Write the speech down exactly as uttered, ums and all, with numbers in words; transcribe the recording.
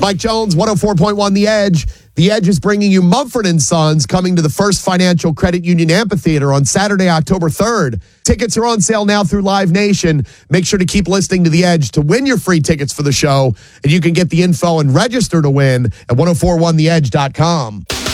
Mike Jones, one oh four point one The Edge. The Edge is bringing you Mumford and Sons coming to the First Financial Credit Union Amphitheater on Saturday, October third. Tickets are on sale now through Live Nation. Make sure to keep listening to The Edge to win your free tickets for the show, and you can get the info and register to win at ten forty-one the edge dot com.